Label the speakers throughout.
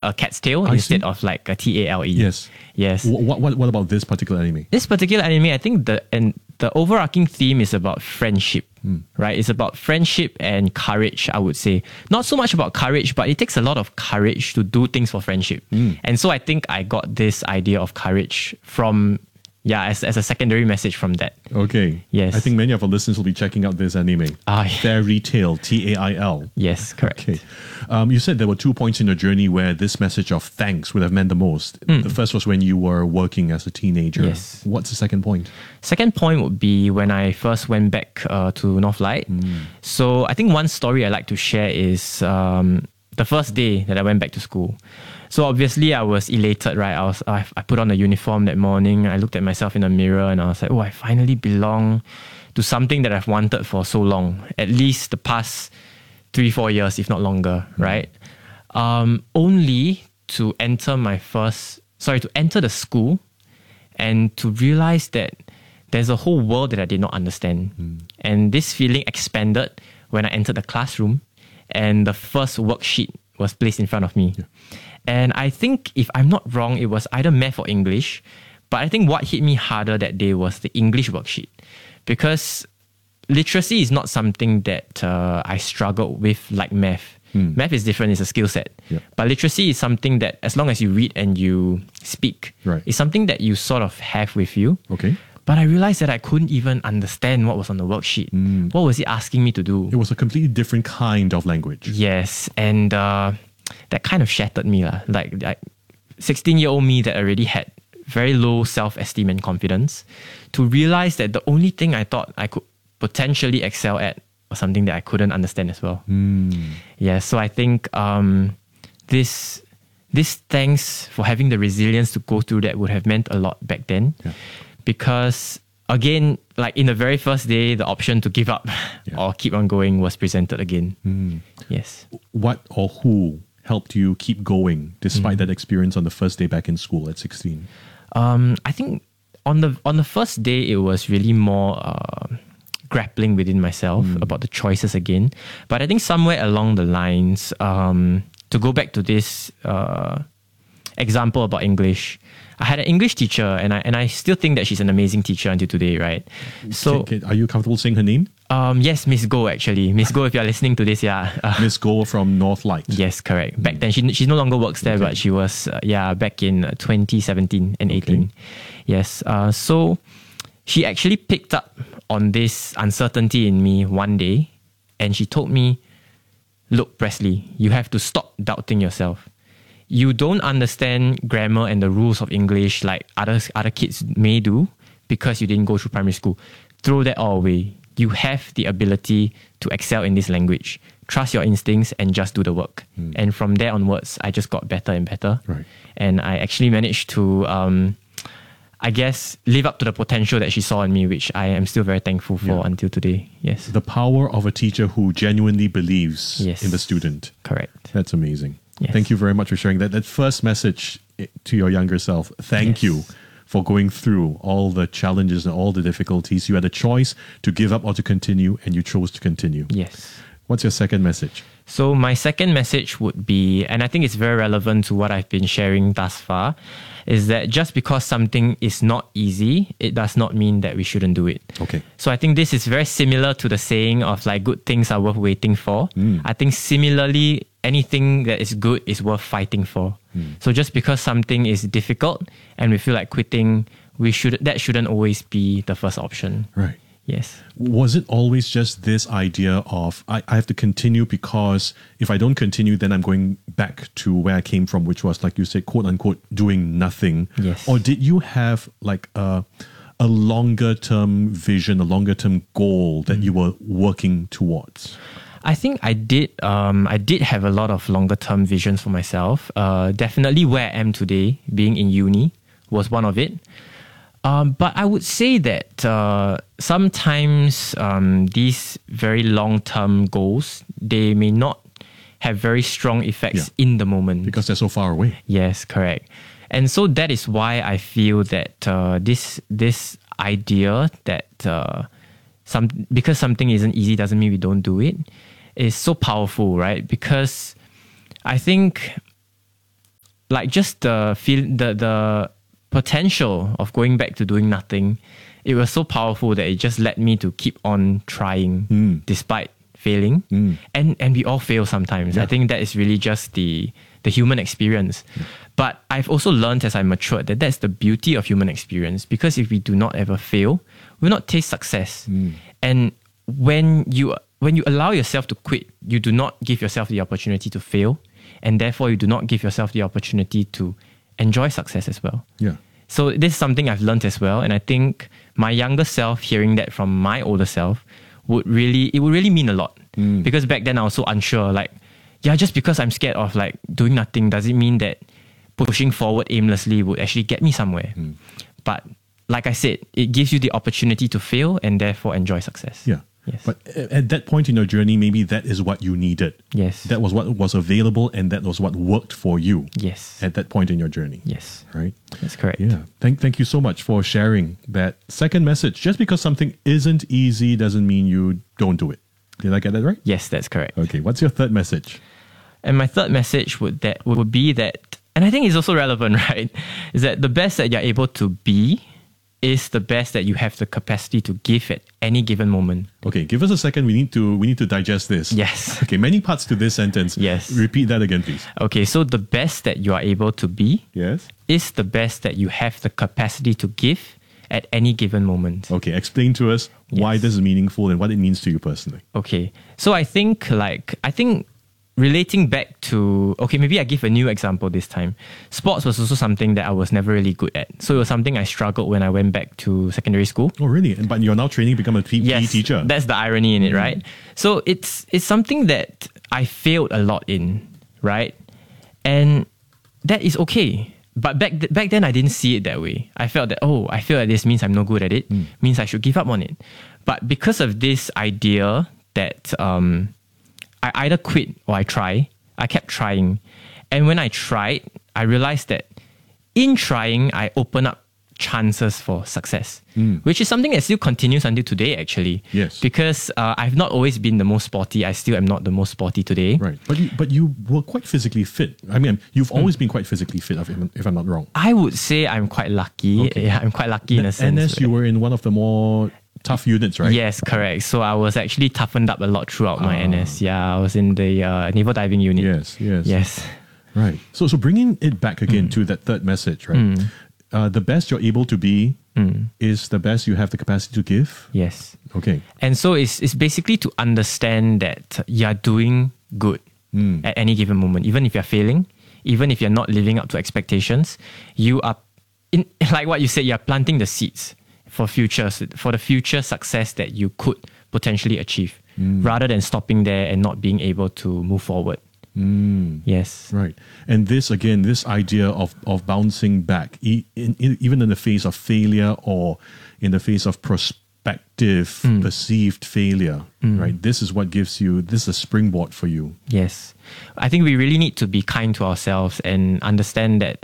Speaker 1: a cat's tail instead of like a TALE.
Speaker 2: Yes.
Speaker 1: Yes.
Speaker 2: What about this particular anime?
Speaker 1: This particular anime, I think the overarching theme is about friendship, right? It's about friendship and courage, I would say. Not so much about courage, but it takes a lot of courage to do things for friendship. And so I think I got this idea of courage from, as a secondary message from that.
Speaker 2: Okay.
Speaker 1: Yes.
Speaker 2: I think many of our listeners will be checking out this anime. Fairy Tail, TAIL.
Speaker 1: Yes, correct.
Speaker 2: Okay. You said there were 2 points in your journey where this message of thanks would have meant the most. The first was when you were working as a teenager.
Speaker 1: Yes.
Speaker 2: What's the second point?
Speaker 1: Second point would be when I first went back to Northlight. So I think one story I like to share is the first day that I went back to school. So obviously I was elated, right? I put on a uniform that morning. I looked at myself in the mirror and I was like, oh, I finally belong to something that I've wanted for so long, at least the past 3-4 years, if not longer, right? Only to enter the school and to realize that there's a whole world that I did not understand. And this feeling expanded when I entered the classroom and the first worksheet was placed in front of me. And I think, if I'm not wrong, it was either math or English. But I think what hit me harder that day was the English worksheet. Because literacy is not something that I struggled with like math. Math is different, it's a skill set. But literacy is something that, as long as you read and you speak, it's something that you sort of have with you.
Speaker 2: Okay.
Speaker 1: But I realized that I couldn't even understand what was on the worksheet. What was it asking me to do?
Speaker 2: It was a completely different kind of language.
Speaker 1: Yes, and that kind of shattered me. Like 16-year-old me that already had very low self-esteem and confidence, to realize that the only thing I thought I could potentially excel at was something that I couldn't understand as well. Yeah, so I think this thanks for having the resilience to go through that would have meant a lot back then. Because again, like in the very first day, the option to give up or keep on going was presented again. Yes.
Speaker 2: What or who helped you keep going despite that experience on the first day back in school at 16?
Speaker 1: I think on the first day, it was really more grappling within myself about the choices again. But I think somewhere along the lines, to go back to this example about English, I had an English teacher, and I still think that she's an amazing teacher until today, right? So,
Speaker 2: are you comfortable saying her name?
Speaker 1: Yes, Miss Go, actually. Miss Go, if you're listening to this,
Speaker 2: Miss Go from Northlight.
Speaker 1: Yes, correct. Back then, she no longer works there, but she was, back in 2017 and 18. Yes. So she actually picked up on this uncertainty in me one day, and she told me, look, Presley, you have to stop doubting yourself. You don't understand grammar and the rules of English like other kids may do because you didn't go through primary school. Throw that all away. You have the ability to excel in this language. Trust your instincts and just do the work. And from there onwards, I just got better and better.
Speaker 2: Right.
Speaker 1: And I actually managed to, live up to the potential that she saw in me, which I am still very thankful for until today. Yes.
Speaker 2: The power of a teacher who genuinely believes in the student.
Speaker 1: Correct.
Speaker 2: That's amazing.
Speaker 1: Yes.
Speaker 2: Thank you very much for sharing that. That first message to your younger self. Thank you for going through all the challenges and all the difficulties. You had a choice to give up or to continue, and you chose to continue.
Speaker 1: Yes.
Speaker 2: What's your second message?
Speaker 1: So my second message would be, and I think it's very relevant to what I've been sharing thus far, is that just because something is not easy, it does not mean that we shouldn't do it.
Speaker 2: Okay.
Speaker 1: So I think this is very similar to the saying of like good things are worth waiting for. I think similarly, anything that is good is worth fighting for. So just because something is difficult and we feel like quitting, that shouldn't always be the first option.
Speaker 2: Right.
Speaker 1: Yes.
Speaker 2: Was it always just this idea of I have to continue because if I don't continue, then I'm going back to where I came from, which was, like you said, quote unquote, doing nothing?
Speaker 1: Yes.
Speaker 2: Or did you have like a longer term vision, a longer term goal that you were working towards?
Speaker 1: I think I did. I did have a lot of longer term visions for myself. Definitely where I am today, being in uni, was one of it. But I would say that sometimes these very long-term goals, they may not have very strong effects in the moment. Because
Speaker 2: they're so far away.
Speaker 1: Yes, correct. And so that is why I feel that this idea that because something isn't easy doesn't mean we don't do it, is so powerful, right? Because I think like just the potential of going back to doing nothing, it was so powerful that it just led me to keep on trying despite failing. And we all fail sometimes. I think that is really just the human experience. But I've also learned as I matured that that's the beauty of human experience, because if we do not ever fail, we'll not taste success. And when you allow yourself to quit, you do not give yourself the opportunity to fail, and therefore you do not give yourself the opportunity to enjoy success as well.
Speaker 2: Yeah.
Speaker 1: So this is something I've learned as well, and I think my younger self hearing that from my older self would really mean a lot. Because back then I was so unsure, like, just because I'm scared of like doing nothing, does it mean that pushing forward aimlessly would actually get me somewhere? But like I said, it gives you the opportunity to fail and therefore enjoy success.
Speaker 2: Yeah.
Speaker 1: Yes.
Speaker 2: But at that point in your journey, maybe that is what you needed.
Speaker 1: Yes.
Speaker 2: That was what was available, and that was what worked for you.
Speaker 1: Yes.
Speaker 2: At that point in your journey.
Speaker 1: Yes.
Speaker 2: Right?
Speaker 1: That's correct.
Speaker 2: Yeah. Thank you so much for sharing that second message. Just because something isn't easy doesn't mean you don't do it. Did I get that right?
Speaker 1: Yes, that's correct.
Speaker 2: Okay. What's your third message?
Speaker 1: And my third message would be that, and I think it's also relevant, right? Is that the best that you're able to be is the best that you have the capacity to give at any given moment.
Speaker 2: Okay, give us a second. We need to digest this.
Speaker 1: Yes.
Speaker 2: Okay, many parts to this sentence.
Speaker 1: Yes.
Speaker 2: Repeat that again, please.
Speaker 1: Okay, so the best that you are able to be
Speaker 2: Yes.
Speaker 1: is the best that you have the capacity to give at any given moment.
Speaker 2: Okay, explain to us why
Speaker 1: Yes.
Speaker 2: this is meaningful and what it means to you personally.
Speaker 1: Okay, so I think relating back to, maybe I give a new example this time. Sports was also something that I was never really good at. So it was something I struggled when I went back to secondary school.
Speaker 2: Oh, really? But you're now training to become a PE teacher.
Speaker 1: That's the irony in it, right? So it's something that I failed a lot in, right? And that is okay. But back then, I didn't see it that way. I felt that, I feel like this means I'm no good at it, means I should give up on it. But because of this idea that I either quit or I try, I kept trying. And when I tried, I realized that in trying, I open up chances for success, which is something that still continues until today, actually.
Speaker 2: Yes.
Speaker 1: Because I've not always been the most sporty. I still am not the most sporty today.
Speaker 2: Right. But you were quite physically fit. I mean, you've always been quite physically fit, if I'm not wrong.
Speaker 1: I would say I'm quite lucky.
Speaker 2: Okay.
Speaker 1: Yeah, I'm quite lucky in a sense.
Speaker 2: NS, you were in one of the more tough units, right?
Speaker 1: Yes, correct. So I was actually toughened up a lot throughout my NS. Yeah, I was in the naval diving unit.
Speaker 2: Yes. Right. So bringing it back again to that third message, right? The best you're able to be is the best you have the capacity to give.
Speaker 1: Yes.
Speaker 2: Okay.
Speaker 1: And so it's basically to understand that you're doing good at any given moment. Even if you're failing, even if you're not living up to expectations, you are, like what you said, you're planting the seeds for the future success that you could potentially achieve, rather than stopping there and not being able to move forward. Yes.
Speaker 2: Right. And this idea of bouncing back, even in the face of failure or in the face of prospective perceived failure, right? This is what gives you, this is a springboard for you.
Speaker 1: Yes. I think we really need to be kind to ourselves and understand that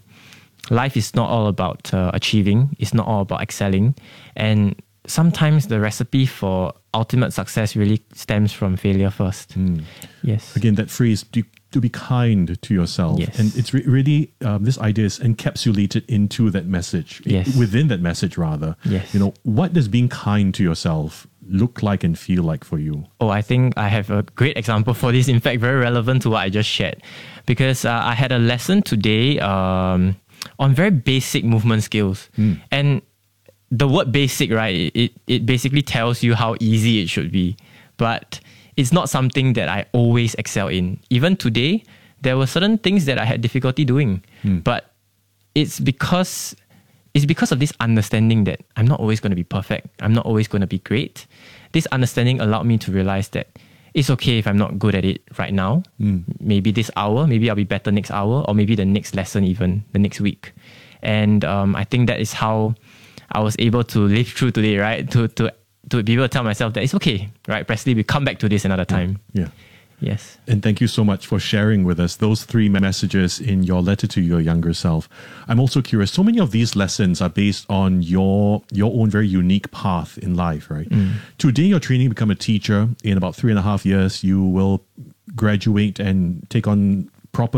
Speaker 1: life is not all about achieving. It's not all about excelling. And sometimes the recipe for ultimate success really stems from failure first. Yes.
Speaker 2: Again, that phrase, to be kind to yourself.
Speaker 1: Yes.
Speaker 2: And it's really, this idea is encapsulated into that message.
Speaker 1: Yes.
Speaker 2: Within that message, rather.
Speaker 1: Yes.
Speaker 2: What does being kind to yourself look like and feel like for you?
Speaker 1: I think I have a great example for this. In fact, very relevant to what I just shared. Because I had a lesson today on very basic movement skills. And the word basic, right, it basically tells you how easy it should be. But it's not something that I always excel in. Even today, there were certain things that I had difficulty doing. But it's because of this understanding that I'm not always going to be perfect. I'm not always going to be great. This understanding allowed me to realize that it's okay if I'm not good at it right now. Maybe this hour, maybe I'll be better next hour, or maybe the next lesson, even the next week. And I think that is how I was able to live through today, right? To be able to tell myself that it's okay, right? Presley, we come back to this another time.
Speaker 2: Yeah.
Speaker 1: Yes.
Speaker 2: And thank you so much for sharing with us those 3 messages in your letter to your younger self. I'm also curious, so many of these lessons are based on your own very unique path in life, right? Today, you're training to become a teacher. In about 3.5 years, you will graduate and take on proper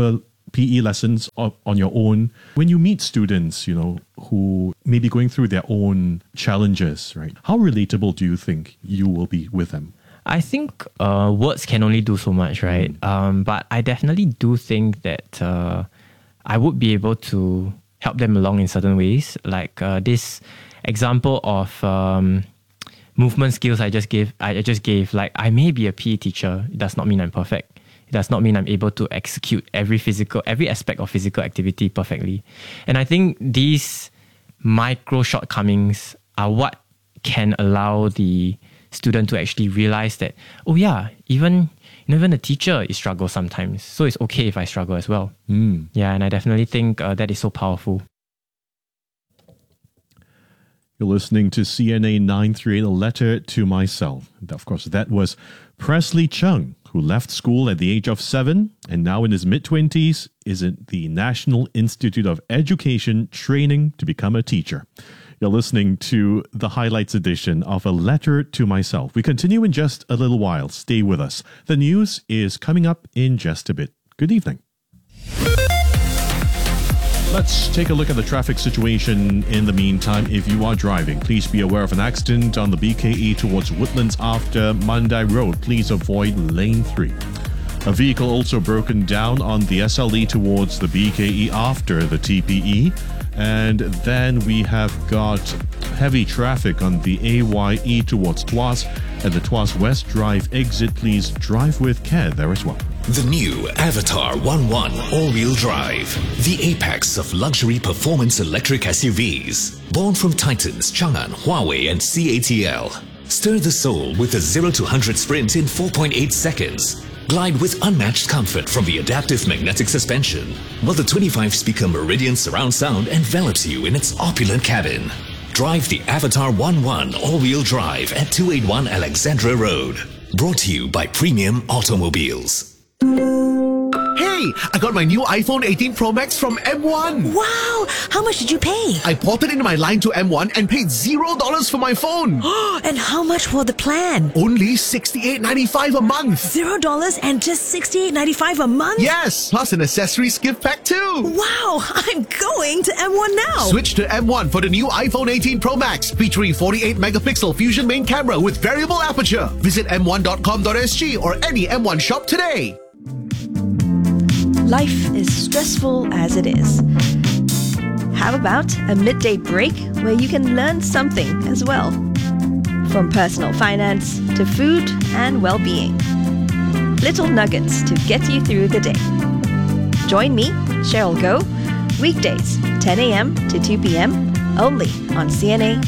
Speaker 2: PE lessons on your own. When you meet students, who may be going through their own challenges, right? How relatable do you think you will be with them?
Speaker 1: I think words can only do so much, right? But I definitely do think that I would be able to help them along in certain ways. Like this example of movement skills I just gave. Like, I may be a PE teacher. It does not mean I'm perfect. It does not mean I'm able to execute every aspect of physical activity perfectly. And I think these micro shortcomings are what can allow the student to actually realize that, oh yeah, even a teacher is struggle sometimes. So it's okay if I struggle as well. Yeah, and I definitely think that is so powerful.
Speaker 2: You're listening to CNA 938, A Letter to Myself. And of course, that was Presley Chung, who left school at the age of 7 and now in his mid-20s is at the National Institute of Education training to become a teacher. You're listening to the highlights edition of A Letter to Myself. We continue in just a little while. Stay with us. The news is coming up in just a bit. Good evening. Let's take a look at the traffic situation in the meantime. If you are driving, please be aware of an accident on the BKE towards Woodlands after Mandai Road. Please avoid lane 3. A vehicle also broken down on the SLE towards the BKE after the TPE. And then we have got heavy traffic on the AYE towards Tuas at the Tuas West Drive exit. Please drive with care there as well.
Speaker 3: The new Avatar 1.1 all-wheel drive, the apex of luxury performance electric SUVs. Born from Titans, Chang'an, Huawei and CATL. Stir the soul with a 0 to 100 sprint in 4.8 seconds. Glide with unmatched comfort from the adaptive magnetic suspension, while the 25-speaker Meridian surround sound envelops you in its opulent cabin. Drive the Avatar 1.1 all-wheel drive at 281 Alexandra Road. Brought to you by Premium Automobiles.
Speaker 4: Hey, I got my new iPhone 18 Pro Max from M1.
Speaker 5: Wow! How much did you pay?
Speaker 4: I ported in my line to M1 and paid $0 for my phone.
Speaker 5: And how much for the plan?
Speaker 4: Only $68.95 a month.
Speaker 5: $0 and just $68.95 a month?
Speaker 4: Yes, plus an accessories gift pack too.
Speaker 5: Wow! I'm going to M1 now.
Speaker 4: Switch to M1 for the new iPhone 18 Pro Max, featuring 48-megapixel Fusion main camera with variable aperture. Visit m1.com.sg or any M1 shop today.
Speaker 6: Life is stressful as it is. How about a midday break where you can learn something as well? From personal finance to food and well-being. Little nuggets to get you through the day. Join me, Cheryl Goh, weekdays 10 a.m. to 2 p.m. only on CNA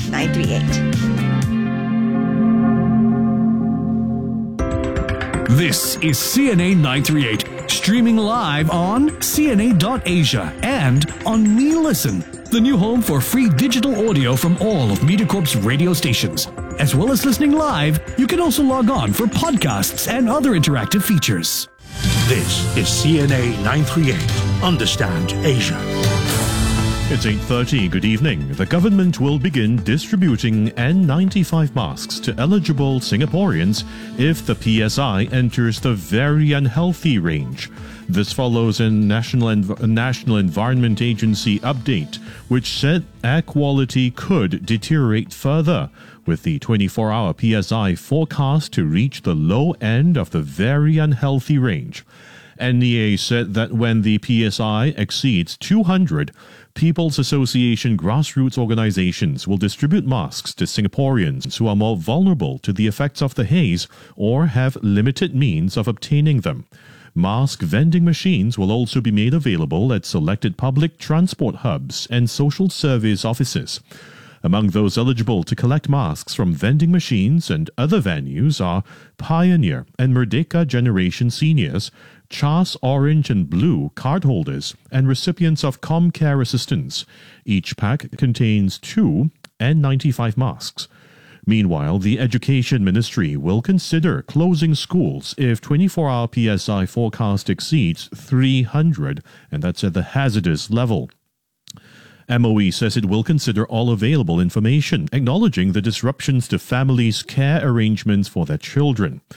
Speaker 6: 938.
Speaker 7: This is CNA 938. Streaming live on CNA.Asia and on MeListen, the new home for free digital audio from all of MediaCorp's radio stations. As well as listening live, you can also log on for podcasts and other interactive features.
Speaker 8: This is CNA 938. Understand Asia.
Speaker 2: It's 8:30. Good evening. The government will begin distributing N95 masks to eligible Singaporeans if the PSI enters the very unhealthy range. This follows a National Environment Agency update, which said air quality could deteriorate further, with the 24-hour PSI forecast to reach the low end of the very unhealthy range. NEA said that when the PSI exceeds 200, People's Association grassroots organizations will distribute masks to Singaporeans who are more vulnerable to the effects of the haze or have limited means of obtaining them. Mask vending machines will also be made available at selected public transport hubs and social service offices. Among those eligible to collect masks from vending machines and other venues are Pioneer and Merdeka Generation Seniors, CHAS Orange and Blue cardholders, and recipients of ComCare assistance. Each pack contains 2 N95 masks. Meanwhile, the Education Ministry will consider closing schools if 24-hour PSI forecast exceeds 300, and that's at the hazardous level. MOE says it will consider all available information, acknowledging the disruptions to families' care arrangements for their children.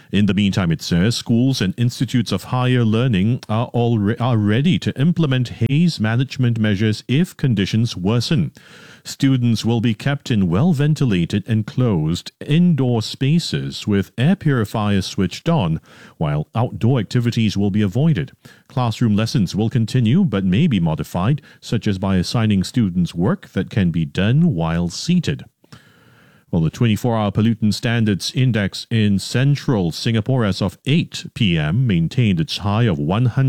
Speaker 2: In the meantime, it says schools and institutes of higher learning are ready to implement haze management measures if conditions worsen. Students will be kept in well-ventilated, enclosed indoor spaces with air purifiers switched on, while outdoor activities will be avoided. Classroom lessons will continue but may be modified, such as by assigning students work that can be done while seated. Well, the 24-hour pollutant standards index in central Singapore as of 8 p.m. maintained its high of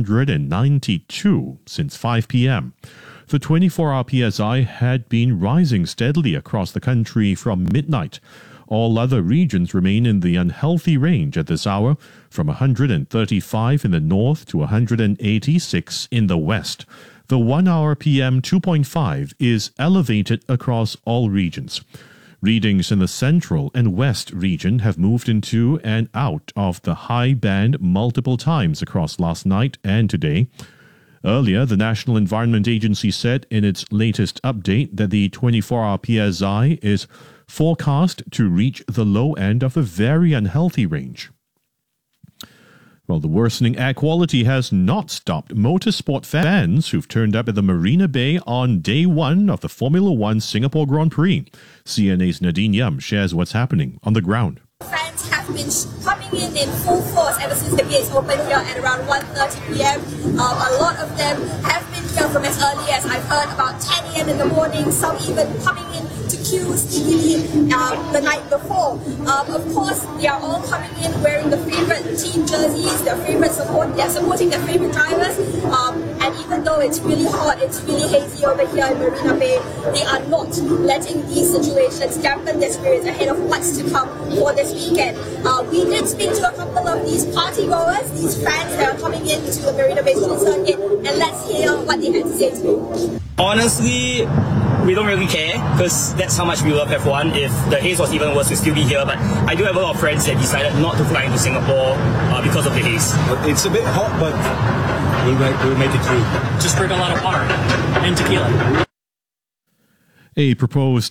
Speaker 2: 192 since 5 p.m. The 24-hour PSI had been rising steadily across the country from midnight. All other regions remain in the unhealthy range at this hour, from 135 in the north to 186 in the west. The 1-hour PM 2.5 is elevated across all regions. Readings in the central and west region have moved into and out of the high band multiple times across last night and today. Earlier, the National Environment Agency said in its latest update that the 24-hour PSI is forecast to reach the low end of the very unhealthy range. Well, the worsening air quality has not stopped motorsport fans who've turned up at the Marina Bay on day one of the Formula One Singapore Grand Prix. CNA's Nadine Yam shares what's happening on the ground.
Speaker 9: Fans have been coming in full force ever since the gates opened here at around 1:30 p.m. A lot of them have been here from as early as I've heard about 10 a.m. in the morning, some even coming in to queue sneakily the night before. Of course, they are all coming in wearing the favorite team jerseys, they're supporting their favorite drivers. And even though it's really hot, it's really hazy over here in Marina Bay, they are not letting these situations dampen their spirits ahead of what's to come for this weekend. We did speak to a couple of these party goers, these fans that are coming into the Marina Bay circuit, and let's hear what they had to say to me.
Speaker 10: Honestly, we don't really care because that's how much we love F1. If the haze was even worse, we'd still be here. But I do have a lot of friends that decided not to fly into Singapore because of the haze.
Speaker 11: It's a bit hot, but we'll make it through.
Speaker 10: Just drink a lot of water and tequila.
Speaker 2: A proposed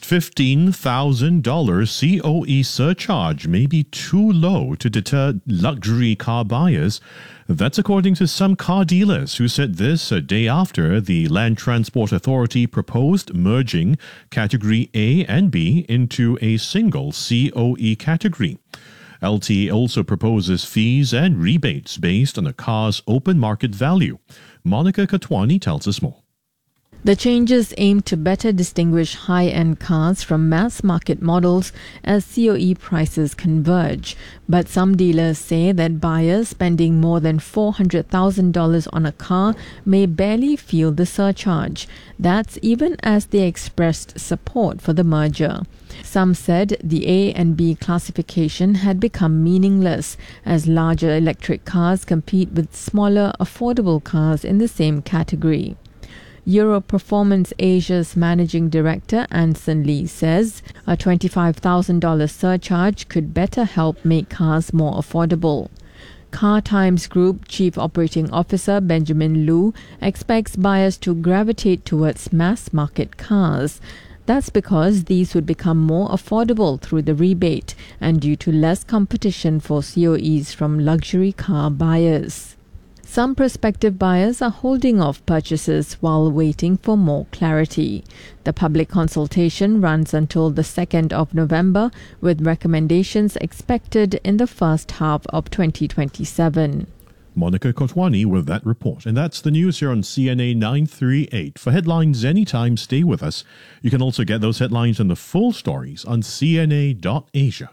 Speaker 2: $15,000 COE surcharge may be too low to deter luxury car buyers. That's according to some car dealers who said this a day after the Land Transport Authority proposed merging Category A and B into a single COE category. LTA also proposes fees and rebates based on a car's open market value. Monica Katwani tells us more.
Speaker 12: The changes aim to better distinguish high-end cars from mass-market models as COE prices converge. But some dealers say that buyers spending more than $400,000 on a car may barely feel the surcharge. That's even as they expressed support for the merger. Some said the A and B classification had become meaningless as larger electric cars compete with smaller, affordable cars in the same category. Euro Performance Asia's managing director Anson Lee says a $25,000 surcharge could better help make cars more affordable. Car Times Group Chief Operating Officer Benjamin Lu expects buyers to gravitate towards mass market cars. That's because these would become more affordable through the rebate and due to less competition for COEs from luxury car buyers. Some prospective buyers are holding off purchases while waiting for more clarity. The public consultation runs until the 2nd of November, with recommendations expected in the first half of 2027.
Speaker 2: Monica Kotwani with that report. And that's the news here on CNA 938. For headlines anytime, stay with us. You can also get those headlines and the full stories on cna.asia.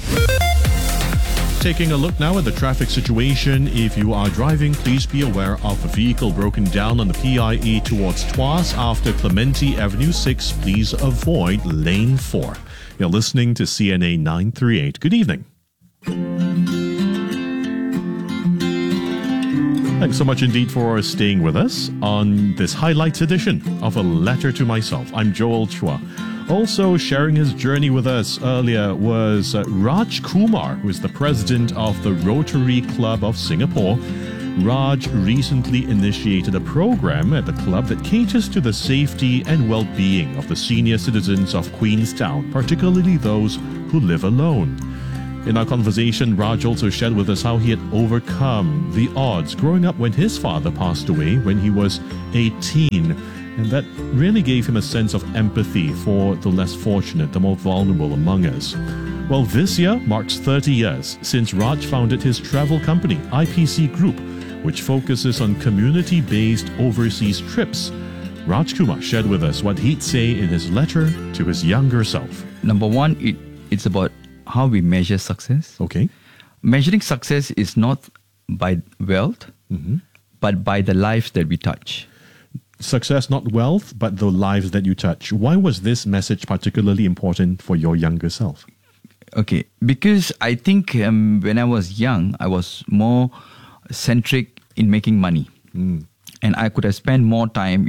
Speaker 2: Taking a look now at the traffic situation. If you are driving, please be aware of a vehicle broken down on the PIE towards Tuas after Clementi Avenue 6. Please avoid lane 4. You're listening to CNA 938. Good evening. Thanks so much indeed for staying with us on this highlights edition of A Letter to Myself. I'm Joel Chua. Also sharing his journey with us earlier was Raj Kumar, who is the president of the Rotary Club of Singapore. Raj recently initiated a program at the club that caters to the safety and well-being of the senior citizens of Queenstown, particularly those who live alone. In our conversation, Raj also shared with us how he had overcome the odds growing up when his father passed away when he was 18. And that really gave him a sense of empathy for the less fortunate, the more vulnerable among us. Well, this year marks 30 years since Raj founded his travel company, IPC Group, which focuses on community-based overseas trips. Raj Kumar shared with us what he'd say in his letter to his younger self.
Speaker 13: Number one, it's about how we measure success.
Speaker 2: Okay.
Speaker 13: Measuring success is not by wealth, but by the lives that we touch.
Speaker 2: Success, not wealth, but the lives that you touch. Why was this message particularly important for your younger self?
Speaker 13: Okay, because I think when I was young, I was more centric in making money. And I could have spent more time,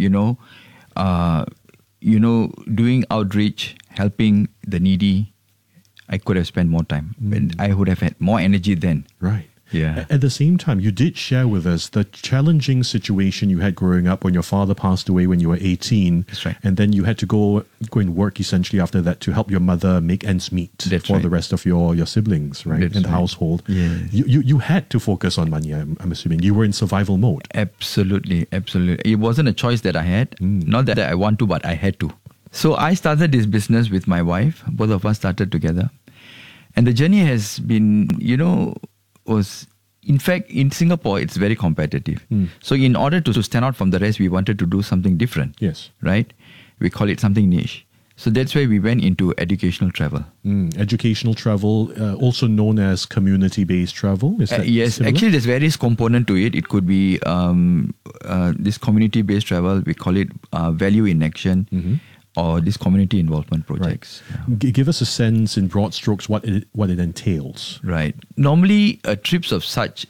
Speaker 13: doing outreach, helping the needy. I could have spent more time. And I would have had more energy then.
Speaker 2: Right.
Speaker 13: Yeah.
Speaker 2: At the same time, you did share with us the challenging situation you had growing up when your father passed away when you were 18.
Speaker 13: That's right.
Speaker 2: And then you had to go and work essentially after that to help your mother make ends meet the rest of your siblings, right?
Speaker 13: That's
Speaker 2: in the
Speaker 13: right.
Speaker 2: household.
Speaker 13: Yes.
Speaker 2: You had to focus on money, I'm assuming. You were in survival mode.
Speaker 13: Absolutely. It wasn't a choice that I had. Not that I want to, but I had to. So I started this business with my wife. Both of us started together. And the journey has been, in fact, in Singapore, it's very competitive. So in order to stand out from the rest, we wanted to do something different.
Speaker 2: Yes.
Speaker 13: Right? We call it something niche. So that's why we went into educational travel.
Speaker 2: Educational travel, also known as community-based travel? Is that
Speaker 13: yes,
Speaker 2: similar?
Speaker 13: actually there's various components to it. It could be this community-based travel, we call it value in action, or this community involvement projects.
Speaker 2: Right. Give us a sense in broad strokes what it entails.
Speaker 13: Right. Normally, trips of such,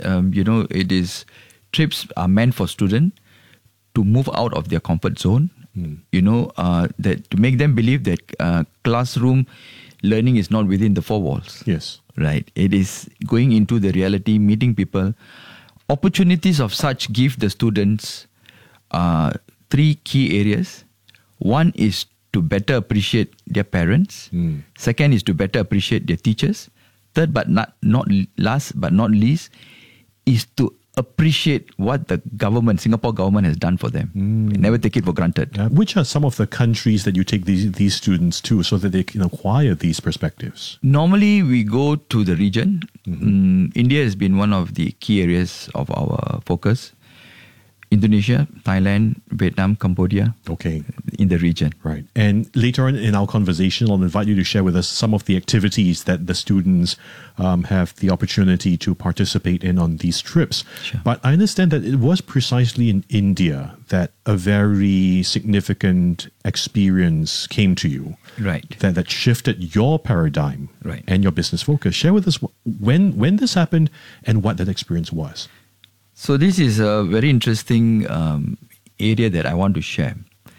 Speaker 13: trips are meant for students to move out of their comfort zone. That to make them believe that classroom learning is not within the four walls.
Speaker 2: Yes.
Speaker 13: Right. It is going into the reality, meeting people. Opportunities of such give the students three key areas. One is to better appreciate their parents. Second is to better appreciate their teachers. Third, but not last but not least, is to appreciate what the Singapore government has done for them. Never take it for granted.
Speaker 2: Which are some of the countries that you take these students to so that they can acquire these perspectives?
Speaker 13: Normally, we go to the region. India has been one of the key areas of our focus. Indonesia, Thailand, Vietnam, Cambodia.
Speaker 2: Okay.
Speaker 13: In the region.
Speaker 2: Right. And later on in our conversation, I'll invite you to share with us some of the activities that the students have the opportunity to participate in on these trips.
Speaker 13: Sure.
Speaker 2: But I understand that it was precisely in India that a very significant experience came to you.
Speaker 13: Right.
Speaker 2: That shifted your paradigm
Speaker 13: right.
Speaker 2: and your business focus. Share with us when this happened and what that experience was.
Speaker 13: So this is a very interesting area that I want to share.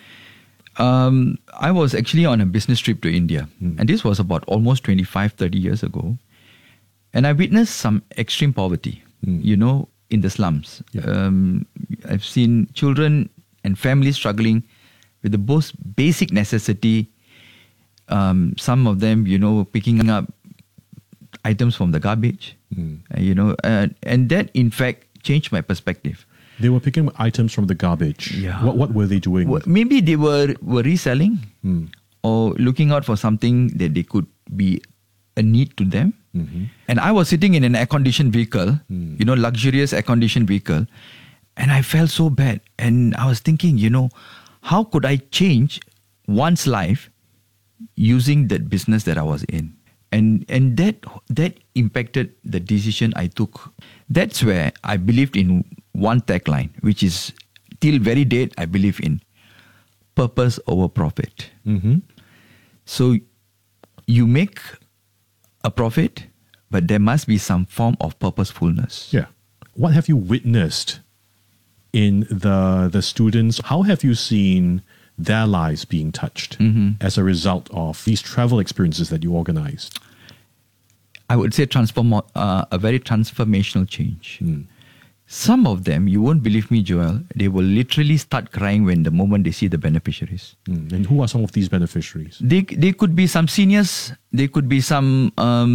Speaker 13: I was actually on a business trip to India, and this was about almost 25, 30 years ago. And I witnessed some extreme poverty, in the slums.
Speaker 2: Yeah.
Speaker 13: I've seen children and families struggling with the most basic necessity. Some of them, picking up items from the garbage, and that in fact changed my perspective.
Speaker 2: They were picking up items from the garbage.
Speaker 13: Yeah.
Speaker 2: What were they doing?
Speaker 13: Well, maybe they were reselling or looking out for something that they could be a need to them. And I was sitting in an air-conditioned vehicle, luxurious air-conditioned vehicle, and I felt so bad. And I was thinking, how could I change one's life using that business that I was in? And that impacted the decision I took. That's where I believed in one tagline, which is till very date I believe in: purpose over profit. So you make a profit, but there must be some form of purposefulness.
Speaker 2: Yeah. What have you witnessed in the students? How have you seen their lives being touched as a result of these travel experiences that you organized?
Speaker 13: I would say a very transformational change. Some of them, you won't believe me, Joel, they will literally start crying when the moment they see the beneficiaries.
Speaker 2: And who are some of these beneficiaries?
Speaker 13: They could be some seniors, they could be some,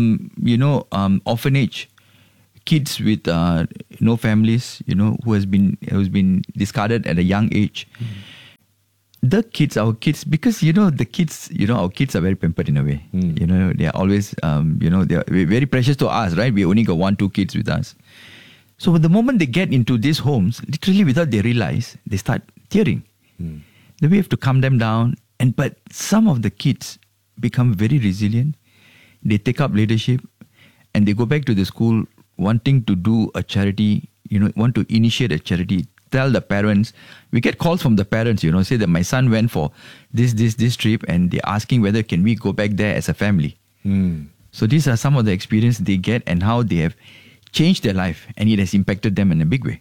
Speaker 13: orphanage kids with no families, who has been discarded at a young age. The kids, our kids, because the kids, our kids are very pampered in a way. They are always, they are very precious to us, right? We only got 1-2 kids with us. So the moment they get into these homes, literally without they realize, they start tearing. Then we have to calm them down. But some of the kids become very resilient. They take up leadership and they go back to the school wanting to do a charity, want to initiate a charity, tell the parents. We get calls from the parents, say that my son went for this trip and they're asking whether can we go back there as a family. So these are some of the experience they get and how they have changed their life, and it has impacted them in a big way.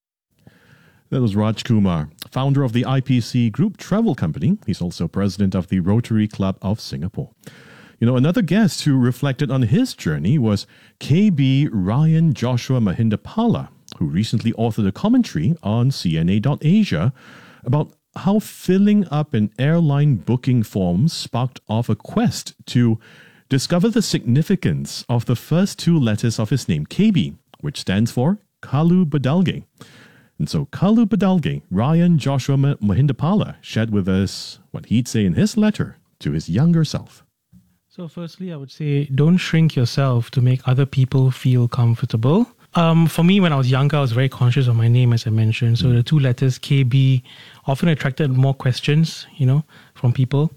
Speaker 2: That was Raj Kumar, founder of the IPC Group Travel Company. He's also president of the Rotary Club of Singapore. Another guest who reflected on his journey was KB Ryan Joshua Mahindapala, who recently authored a commentary on CNA.Asia about how filling up an airline booking form sparked off a quest to discover the significance of the first 2 letters of his name, KB, which stands for Kalu Badalge. And so Kalu Badalge, Ryan Joshua Mahindapala, shared with us what he'd say in his letter to his younger self.
Speaker 14: So firstly, I would say don't shrink yourself to make other people feel comfortable. For me, when I was younger, I was very conscious of my name, as I mentioned. So the 2 letters, KB, often attracted more questions, from people.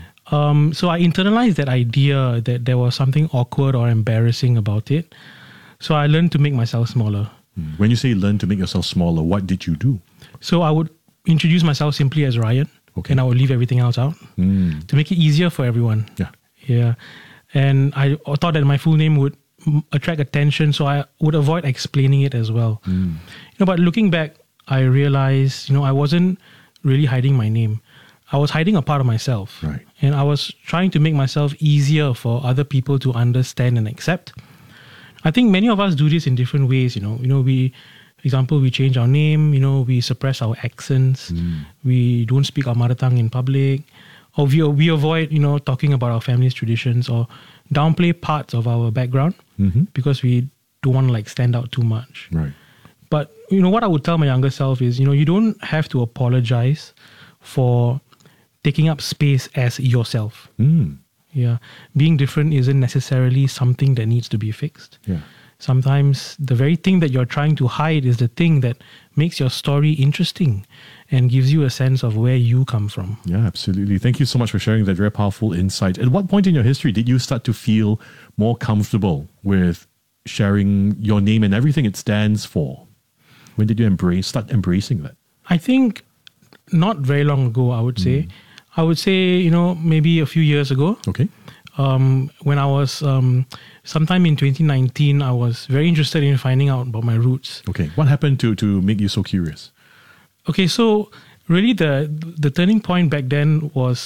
Speaker 14: So I internalized that idea that there was something awkward or embarrassing about it. So I learned to make myself smaller.
Speaker 2: When you say learn to make yourself smaller, what did you do?
Speaker 14: So I would introduce myself simply as Ryan, and I would leave everything else out to make it easier for everyone. Yeah. And I thought that my full name would attract attention, so I would avoid explaining it as well. But looking back, I realized, I wasn't really hiding my name. I was hiding a part of myself.
Speaker 2: Right.
Speaker 14: And I was trying to make myself easier for other people to understand and accept. I think many of us do this in different ways, we change our name, we suppress our accents, we don't speak our mother tongue in public, or we avoid, talking about our family's traditions or downplay parts of our background because we don't want to stand out too much.
Speaker 2: Right.
Speaker 14: But, what I would tell my younger self is, you don't have to apologize for taking up space as yourself. Yeah. Being different isn't necessarily something that needs to be fixed.
Speaker 2: Yeah.
Speaker 14: Sometimes the very thing that you're trying to hide is the thing that makes your story interesting and gives you a sense of where you come from.
Speaker 2: Yeah, absolutely. Thank you so much for sharing that very powerful insight. At what point in your history did you start to feel more comfortable with sharing your name and everything it stands for? When did you start embracing that?
Speaker 14: I think not very long ago, I would say. I would say, maybe a few years ago.
Speaker 2: Okay.
Speaker 14: When I was, sometime in 2019, I was very interested in finding out about my roots.
Speaker 2: Okay. What happened to make you so curious?
Speaker 14: Okay, so really the turning point back then was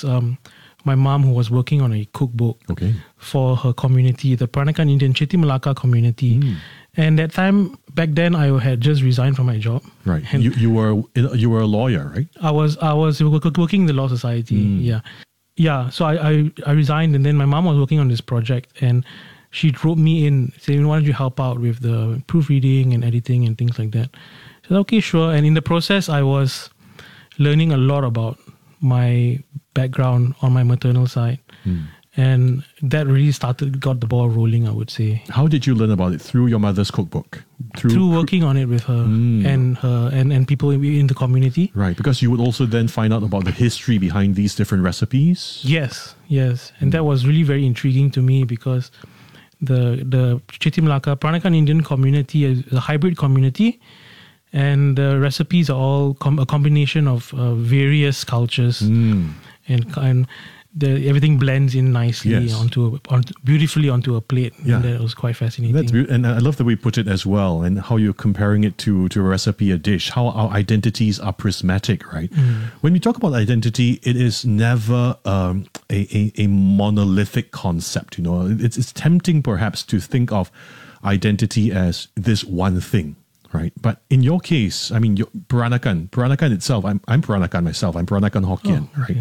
Speaker 14: my mom, who was working on a cookbook for her community, the Peranakan Indian Chitty Malacca community. And that time, back then, I had just resigned from my job.
Speaker 2: Right. And you were a lawyer, right?
Speaker 14: I was working in the Law Society. Yeah. So I resigned, and then my mom was working on this project, and she wrote me in saying, "Why don't you help out with the proofreading and editing and things like that?" I said, "Okay, sure." And in the process, I was learning a lot about my background on my maternal side. And that really got the ball rolling, I would say.
Speaker 2: How did you learn about it? Through your mother's cookbook?
Speaker 14: Through working on it with her and people in the community.
Speaker 2: Right, because you would also then find out about the history behind these different recipes?
Speaker 14: Yes. And that was really very intriguing to me because the Chitty Malacca Peranakan Indian community is a hybrid community. And the recipes are all a combination of various cultures. And everything blends in nicely beautifully onto a plate.
Speaker 2: Yeah.
Speaker 14: And that was quite fascinating.
Speaker 2: And I love the way you put it as well, and how you're comparing it to a recipe, a dish, how our identities are prismatic, right? When we talk about identity, it is never a monolithic concept. It's tempting perhaps to think of identity as this one thing, right? But in your case, I mean, Peranakan itself, I'm Peranakan myself, I'm Peranakan Hokkien, right?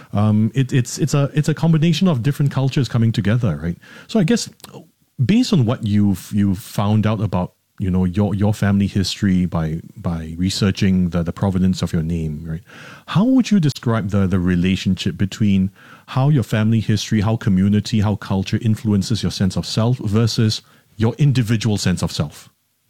Speaker 2: It's a combination of different cultures coming together, right? So I guess based on what you've found out about, you know, your family history by researching the provenance of your name, right? How would you describe the relationship between how your family history, how community, how culture influences your sense of self versus your individual sense of self?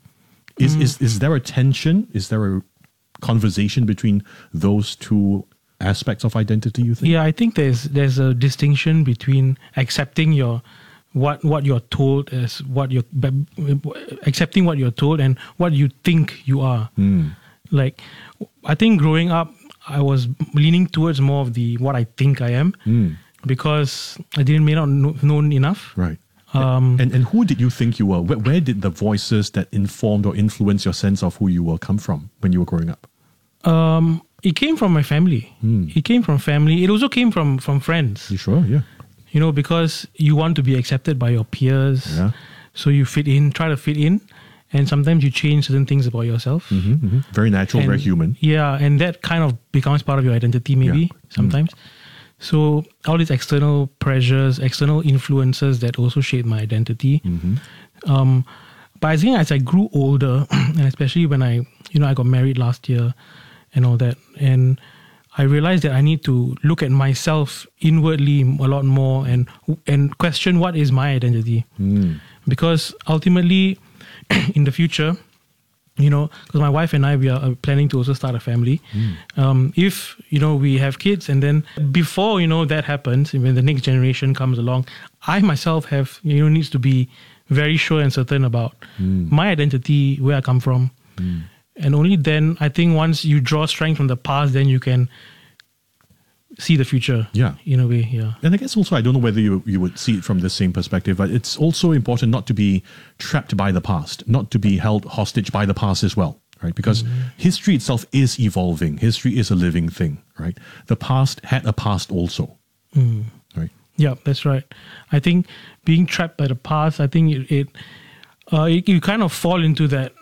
Speaker 2: Is there a tension? Is there a conversation between those two aspects of identity, you think?
Speaker 14: Yeah, I think there's a distinction between accepting what you're told as accepting what you're told and what you think you are. Like, I think growing up, I was leaning towards more of what I think I am because I may not known enough.
Speaker 2: Right. And who did you think you were? Where did the voices that informed or influenced your sense of who you were come from when you were growing up?
Speaker 14: It came from my family. It came from family. It also came from friends.
Speaker 2: You sure? Yeah.
Speaker 14: You know, because you want to be accepted by your peers. Yeah. So you try to fit in. And sometimes you change certain things about yourself.
Speaker 2: Very natural, very human.
Speaker 14: Yeah, and that kind of becomes part of your identity maybe sometimes. So all these external pressures, external influences that also shape my identity. But I think as I grew older, and especially when I got married last year and all that, and I realized that I need to look at myself inwardly a lot more and question what is my identity. Because ultimately, in the future, you know, because my wife and I, we are planning to also start a family. If, you know, we have kids, and then before, you know, that happens, when the next generation comes along, I myself have, you know, needs to be very sure and certain about my identity, where I come from. And only then, I think once you draw strength from the past, then you can see the future.
Speaker 2: Yeah.
Speaker 14: In a way, yeah.
Speaker 2: And I guess also, I don't know whether you would see it from the same perspective, but it's also important not to be trapped by the past, not to be held hostage by the past as well, right? Because history itself is evolving. History is a living thing, right? The past had a past also, right?
Speaker 14: Yeah, that's right. I think being trapped by the past, I think you kind of fall into that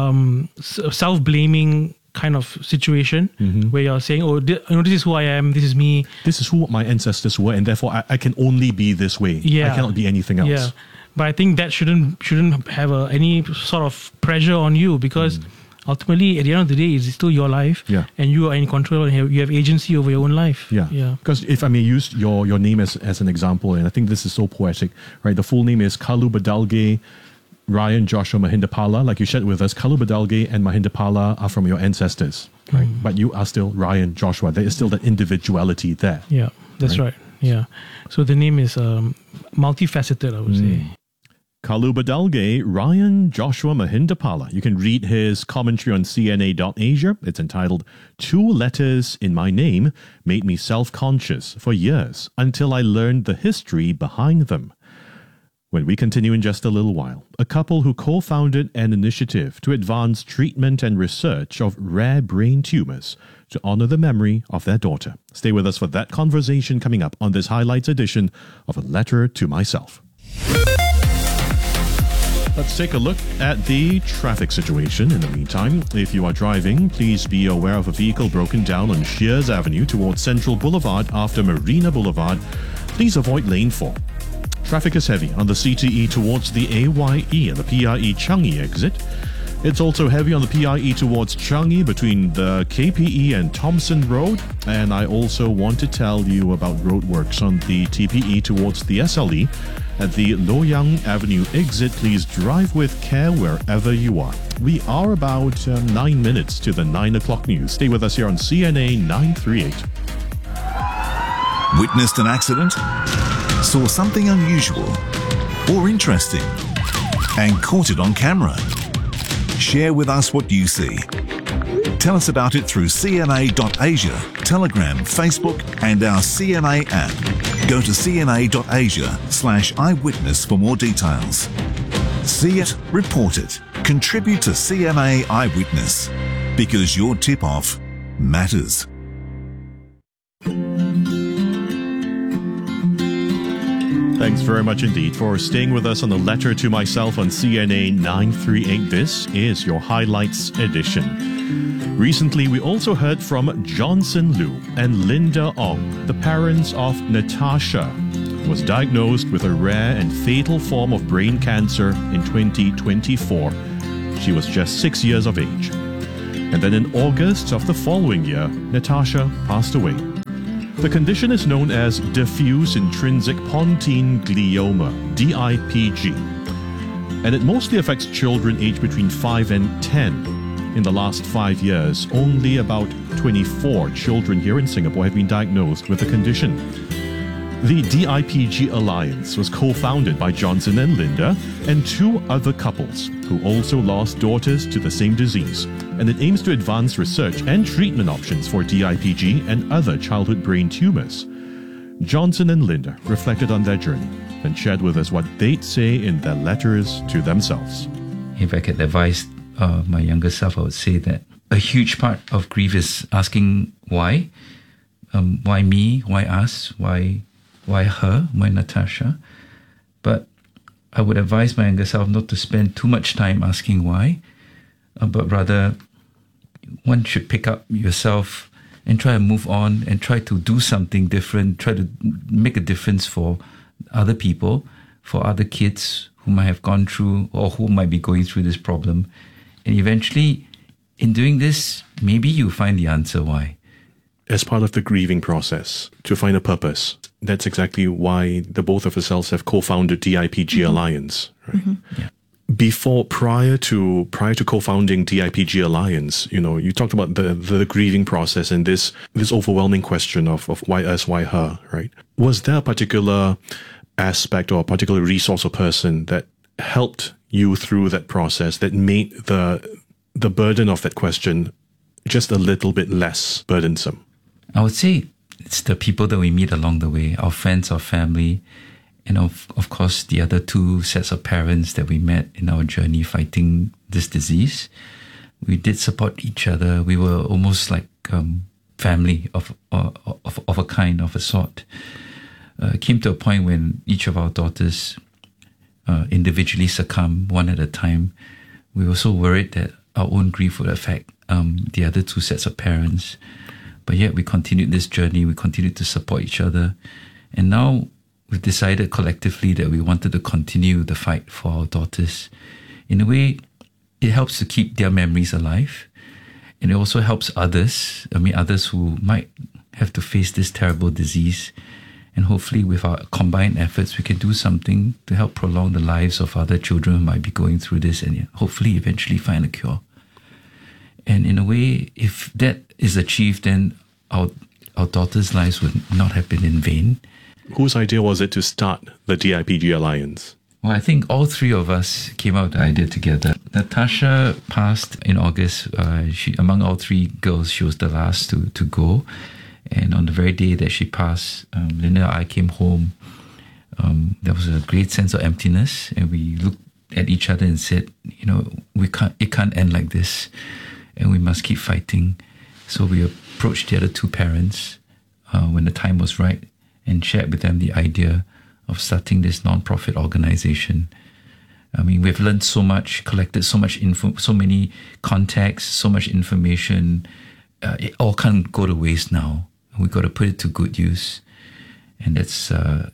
Speaker 14: self-blaming kind of situation where you're saying, oh, this is who I am, this is me.
Speaker 2: This is who my ancestors were, and therefore I can only be this way.
Speaker 14: Yeah.
Speaker 2: I cannot be anything else.
Speaker 14: Yeah. But I think that shouldn't have any sort of pressure on you, because ultimately, at the end of the day, it's still your life, and you are in control, and you have agency over your own life.
Speaker 2: Yeah. Because if I may use your name as an example, and I think this is so poetic, right? The full name is Kalu Badalge Ryan Joshua Mahindapala. Like you shared with us, Kalu Badalge and Mahindapala are from your ancestors, right? But you are still Ryan Joshua. There is still that individuality there.
Speaker 14: Yeah, that's right. Yeah. So the name is multifaceted, I would say.
Speaker 2: Kalu Badalge Ryan Joshua Mahindapala. You can read his commentary on CNA.Asia. It's entitled 2 Letters in My Name Made Me Self-Conscious for Years Until I Learned the History Behind Them. When we continue in just a little while, a couple who co-founded an initiative to advance treatment and research of rare brain tumors to honor the memory of their daughter. Stay with us for that conversation coming up on this highlights edition of A Letter to Myself. Let's take a look at the traffic situation. In the meantime, if you are driving, please be aware of a vehicle broken down on Shears Avenue towards Central Boulevard after Marina Boulevard. Please avoid lane 4. Traffic is heavy on the CTE towards the AYE and the PRE Changi exit. It's also heavy on the PRE towards Changi between the KPE and Thompson Road. And I also want to tell you about roadworks on the TPE towards the SLE. At the Loyang Avenue exit, please drive with care wherever you are. We are about 9 minutes to the 9 o'clock news. Stay with us here on CNA 938.
Speaker 15: Witnessed an accident? Saw something unusual or interesting and caught it on camera? Share with us what you see. Tell us about it through CNA.Asia, Telegram, Facebook and our CNA app. Go to cna.asia/eyewitness for more details. See it, report it, contribute to CNA Eyewitness, because your tip-off matters.
Speaker 2: Thanks very much indeed for staying with us on the Letter to Myself on CNA 938. This is your Highlights edition. Recently, we also heard from Johnson Liu and Linda Ong, the parents of Natasha, who was diagnosed with a rare and fatal form of brain cancer in 2024. She was just 6 years of age. And then in August of the following year, Natasha passed away. The condition is known as diffuse intrinsic pontine glioma, DIPG, and it mostly affects children aged between 5 and 10. In the last 5 years, only about 24 children here in Singapore have been diagnosed with the condition. The DIPG Alliance was co-founded by Johnson and Linda and 2 other couples who also lost daughters to the same disease, and it aims to advance research and treatment options for DIPG and other childhood brain tumors. Johnson and Linda reflected on their journey and shared with us what they'd say in their letters to themselves.
Speaker 16: If I could advise my younger self, I would say that a huge part of grief is asking why. Why me? Why us? Why her? Why Natasha? But I would advise my younger self not to spend too much time asking why, but rather one should pick up yourself and try to move on and try to do something different, try to make a difference for other people, for other kids who might have gone through or who might be going through this problem. And eventually, in doing this, maybe you find the answer why.
Speaker 2: As part of the grieving process, to find a purpose, that's exactly why the both of ourselves have co-founded DIPG Alliance, right?
Speaker 16: Yeah.
Speaker 2: Prior to co-founding DIPG Alliance, you talked about the grieving process and this overwhelming question of why us, why her, right? Was there a particular aspect or a particular resource or person that helped you through that process that made the burden of that question just a little bit less burdensome?
Speaker 16: I would say it's the people that we meet along the way, our friends, our family, and of course the other 2 sets of parents that we met in our journey fighting this disease. We did support each other. We were almost like family of a kind, of a sort. It came to a point when each of our daughters individually succumbed one at a time. We were so worried that our own grief would affect the other 2 sets of parents. But yet we continued this journey, we continued to support each other. And now we've decided collectively that we wanted to continue the fight for our daughters. In a way, it helps to keep their memories alive. And it also helps others who might have to face this terrible disease. And hopefully with our combined efforts, we can do something to help prolong the lives of other children who might be going through this and hopefully eventually find a cure. And in a way, if that is achieved, then our daughters' lives would not have been in vain.
Speaker 2: Whose idea was it to start the DIPG Alliance?
Speaker 16: Well, I think all 3 of us came up with the idea together. Natasha passed in August. Among all 3 girls, she was the last to go. And on the very day that she passed, Linda and I came home. There was a great sense of emptiness, and we looked at each other and said, it can't end like this. And we must keep fighting. So we approached the other 2 parents when the time was right and shared with them the idea of starting this non-profit organization. I mean, we've learned so much, collected so much info, so many contacts, so much information. It all can't go to waste now. We've got to put it to good use. And that's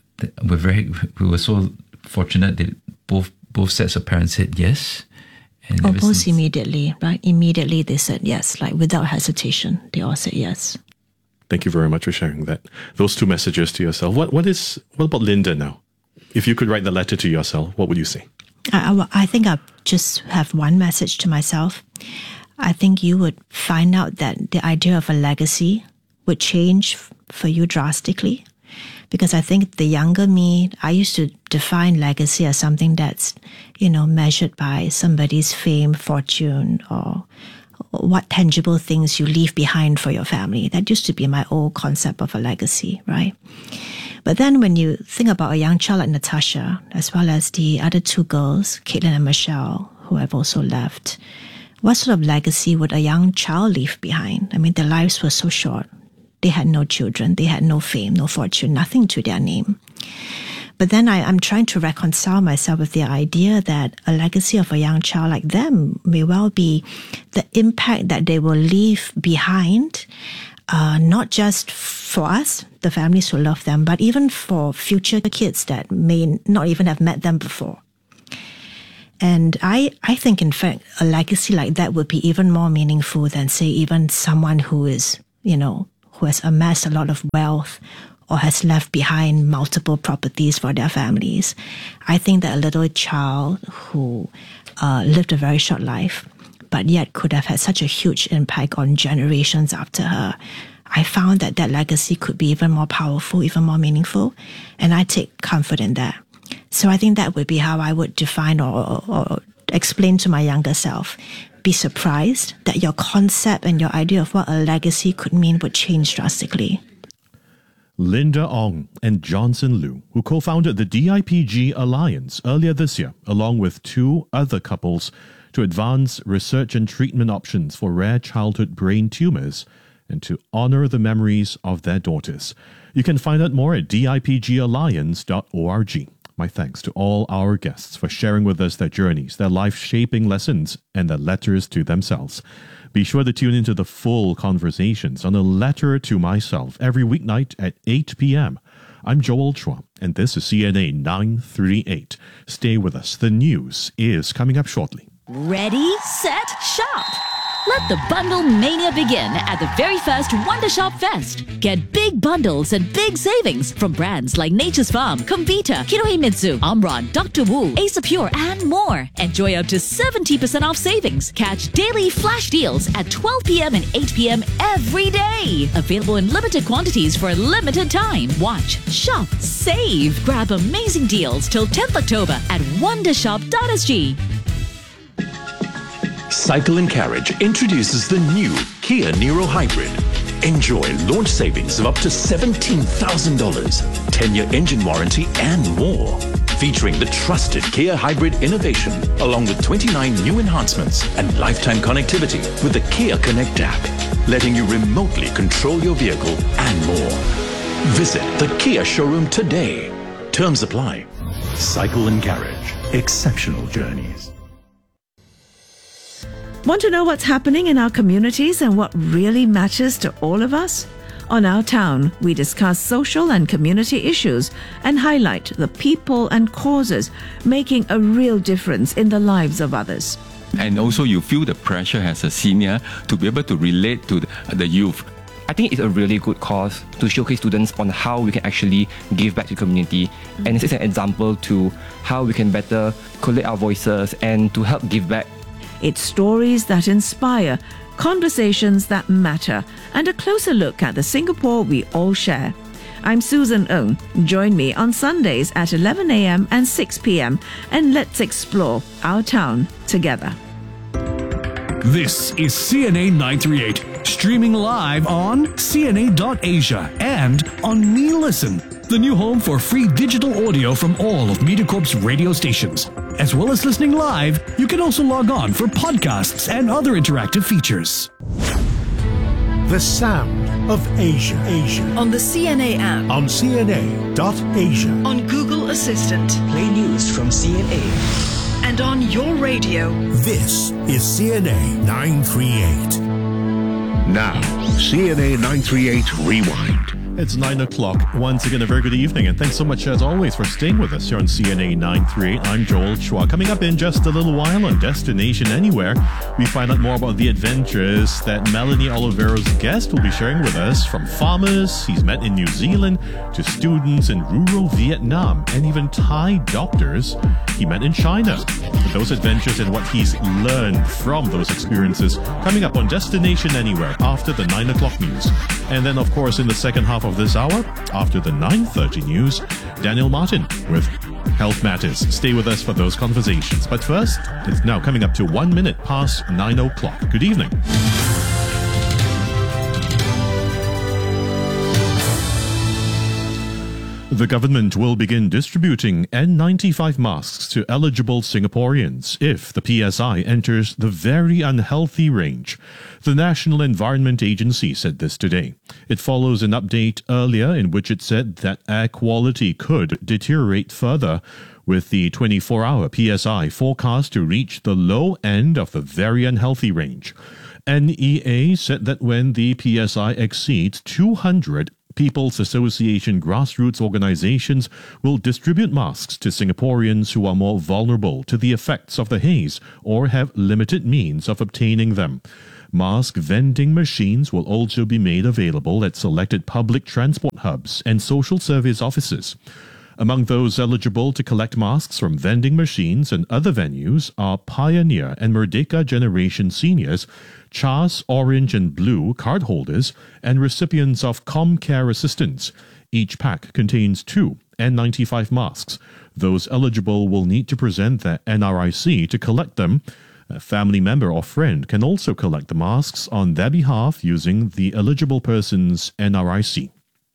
Speaker 16: we were so fortunate that both sets of parents said yes. And
Speaker 17: almost immediately, right? Immediately they said yes, like without hesitation. They all said yes.
Speaker 2: Thank you very much for sharing that. Those 2 messages to yourself. What about Linda now? If you could write the letter to yourself, what would you say?
Speaker 17: I think I just have one message to myself. I think you would find out that the idea of a legacy would change for you drastically. Because I think the younger me, I used to define legacy as something that's, measured by somebody's fame, fortune, or what tangible things you leave behind for your family. That used to be my old concept of a legacy, right? But then when you think about a young child like Natasha, as well as the other 2 girls, Caitlin and Michelle, who have also left, what sort of legacy would a young child leave behind? I mean, their lives were so short. They had no children, they had no fame, no fortune, nothing to their name. But then I'm trying to reconcile myself with the idea that a legacy of a young child like them may well be the impact that they will leave behind, not just for us, the families who love them, but even for future kids that may not even have met them before. And I think, in fact, a legacy like that would be even more meaningful than, say, even someone who is, who has amassed a lot of wealth or has left behind multiple properties for their families. I think that a little child who lived a very short life, but yet could have had such a huge impact on generations after her, I found that legacy could be even more powerful, even more meaningful, and I take comfort in that. So I think that would be how I would define or explain to my younger self. Be surprised that your concept and your idea of what a legacy could mean would change drastically.
Speaker 2: Linda Ong and Johnson Liu, who co-founded the DIPG Alliance earlier this year, along with 2 other couples, to advance research and treatment options for rare childhood brain tumors and to honor the memories of their daughters. You can find out more at dipgalliance.org. My thanks to all our guests for sharing with us their journeys, their life-shaping lessons, and their letters to themselves. Be sure to tune into the full conversations on A Letter to Myself every weeknight at 8 p.m. I'm Joel Chua, and this is CNA 938. Stay with us. The news is coming up shortly.
Speaker 18: Ready, set, shop! Let the bundle mania begin at the very first Wondershop Fest. Get big bundles and big savings from brands like Nature's Farm, Comvita, Kinohimitsu, Omron, Dr. Wu, Ace Pure, and more. Enjoy up to 70% off savings. Catch daily flash deals at 12 p.m. and 8 p.m. every day. Available in limited quantities for a limited time. Watch, shop, save. Grab amazing deals till 10th October at wondershop.sg.
Speaker 19: Cycle & Carriage introduces the new Kia Niro Hybrid. Enjoy launch savings of up to $17,000, 10-year engine warranty and more. Featuring the trusted Kia Hybrid innovation, along with 29 new enhancements and lifetime connectivity with the Kia Connect app, letting you remotely control your vehicle and more. Visit the Kia showroom today. Terms apply. Cycle & Carriage. Exceptional journeys.
Speaker 20: Want to know what's happening in our communities and what really matters to all of us? On Our Town, we discuss social and community issues and highlight the people and causes making a real difference in the lives of others.
Speaker 21: And also you feel the pressure as a senior to be able to relate to the youth.
Speaker 22: I think it's a really good cause to showcase students on how we can actually give back to the community. And this is an example to how we can better collate our voices and to help give back.
Speaker 20: It's stories that inspire, conversations that matter, and a closer look at the Singapore we all share. I'm Susan Ng. Join me on Sundays at 11 a.m. and 6 p.m. and let's explore our town together.
Speaker 7: This is CNA 938, streaming live on CNA.Asia and on Me Listen, the new home for free digital audio from all of MediaCorp's radio stations. As well as listening live, you can also log on for podcasts and other interactive features.
Speaker 8: The sound of Asia.
Speaker 5: On the CNA app.
Speaker 8: On CNA.Asia.
Speaker 5: On Google Assistant.
Speaker 23: Play news from CNA.
Speaker 5: And on your radio.
Speaker 8: This is CNA 938. Now, CNA 938 Rewind.
Speaker 2: It's 9 o'clock. Once again, a very good evening, and thanks so much, as always, for staying with us here on CNA 938. I'm Joel Chua. Coming up in just a little while on Destination Anywhere, we find out more about the adventures that Melanie Olivero's guest will be sharing with us, from farmers he's met in New Zealand to students in rural Vietnam and even Thai doctors he met in China. Those adventures and what he's learned from those experiences coming up on Destination Anywhere after the 9 o'clock news. And then, of course, in the second half of this hour, after the 9:30 news, Daniel Martin with Health Matters. Stay with us for those conversations. But first, it's now coming up to 1 minute past 9 o'clock. Good evening. The government will begin distributing N95 masks to eligible Singaporeans if the PSI enters the very unhealthy range. The National Environment Agency said this today. It follows an update earlier in which it said that air quality could deteriorate further, with the 24-hour PSI forecast to reach the low end of the very unhealthy range. NEA said that when the PSI exceeds 200, People's Association grassroots organizations will distribute masks to Singaporeans who are more vulnerable to the effects of the haze or have limited means of obtaining them. Mask vending machines will also be made available at selected public transport hubs and social service offices. Among those eligible to collect masks from vending machines and other venues are Pioneer and Merdeka Generation seniors, CHAS Orange and Blue cardholders, and recipients of ComCare assistance. Each pack contains 2 N95 masks. Those eligible will need to present their NRIC to collect them. A family member or friend can also collect the masks on their behalf using the eligible person's NRIC.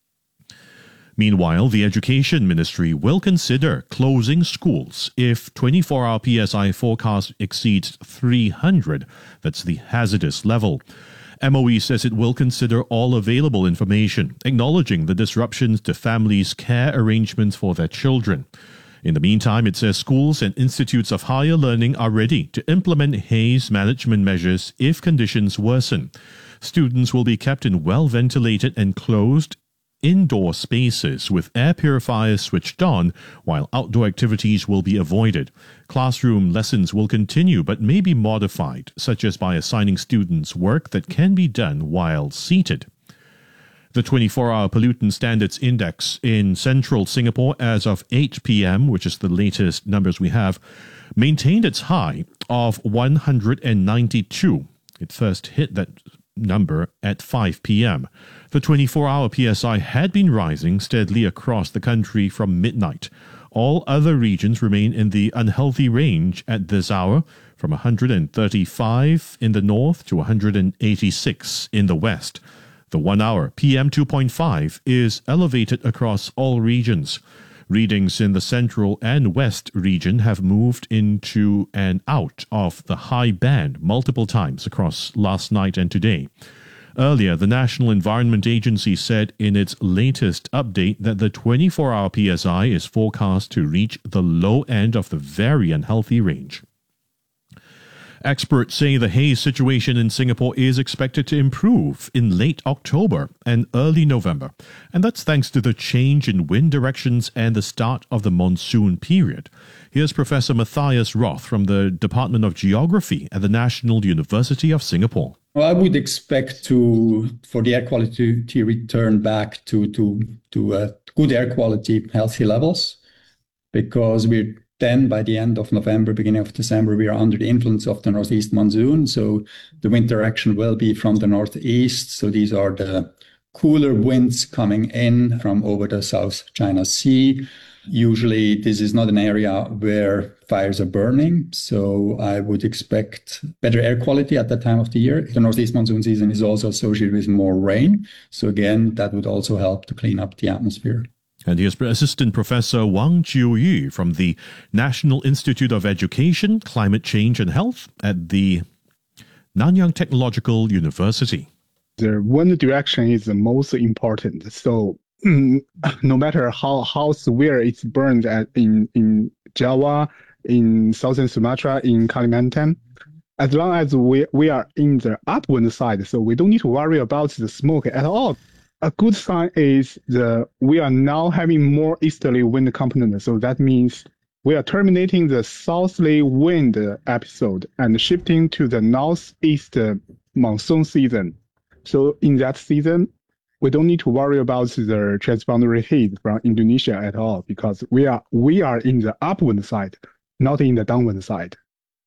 Speaker 2: Meanwhile, the Education Ministry will consider closing schools if 24-hour PSI forecast exceeds 300. That's the hazardous level. MOE says it will consider all available information, acknowledging the disruptions to families' care arrangements for their children. In the meantime, it says schools and institutes of higher learning are ready to implement haze management measures if conditions worsen. Students will be kept in well-ventilated and closed indoor spaces with air purifiers switched on, while outdoor activities will be avoided. Classroom lessons will continue but may be modified, such as by assigning students work that can be done while seated. The 24-hour pollutant standards index in central Singapore as of 8 p.m., which is the latest numbers we have, maintained its high of 192. It first hit that number at 5 p.m. The 24-hour PSI had been rising steadily across the country from midnight. All other regions remain in the unhealthy range at this hour, from 135 in the north to 186 in the west. The 1-hour PM2.5 is elevated across all regions. Readings in the central and west region have moved into and out of the high band multiple times across last night and today. Earlier, the National Environment Agency said in its latest update that the 24-hour PSI is forecast to reach the low end of the very unhealthy range. Experts say the haze situation in Singapore is expected to improve in late October and early November, and that's thanks to the change in wind directions and the start of the monsoon period. Here's Professor Matthias Roth from the Department of Geography at the National University of Singapore.
Speaker 1: Well, I would expect for the air quality to return back to good air quality, healthy levels, because then by the end of November, beginning of December, we are under the influence of the northeast monsoon. So the wind direction will be from the northeast. So these are the cooler winds coming in from over the South China Sea. Usually this is not an area where fires are burning. So I would expect better air quality at that time of the year. The northeast monsoon season is also associated with more rain. So again, that would also help to clean up the atmosphere.
Speaker 2: And here's Assistant Professor Wang Jiuyu from the National Institute of Education, Climate Change and Health at the Nanyang Technological University.
Speaker 3: The wind direction is the most important. So no matter how severe it's burned in Java, in southern Sumatra, in Kalimantan, as long as we are in the upwind side, so we don't need to worry about the smoke at all. A good sign is we are now having more easterly wind component. So that means we are terminating the southerly wind episode and shifting to the northeast monsoon season. So in that season, we don't need to worry about the transboundary heat from Indonesia at all, because we are in the upwind side, not in the downwind side.